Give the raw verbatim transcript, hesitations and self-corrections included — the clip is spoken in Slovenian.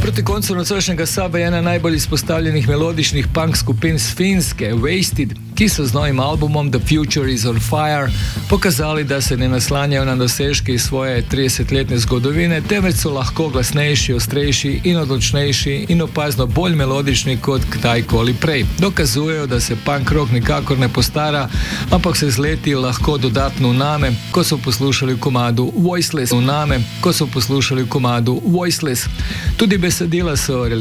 Proti koncu nocojšnjega Saba je ena najbolj izpostavljenih melodičnih punk skupin z Finske, Wasted, ki so z novim albumom The Future is on Fire pokazali, da se ne naslanjajo na dosežke iz svoje tridesetletne zgodovine, temveč so lahko glasnejši, ostrejši in odločnejši in opazno bolj melodični kot kdajkoli prej. Dokazujejo, da se punk rock nikakor ne postara, ampak se z leti lahko dodatno vname, ko so poslušali v komadu Voiceless, vname, ko so poslušali v komadu Voiceless. Tudi besedila so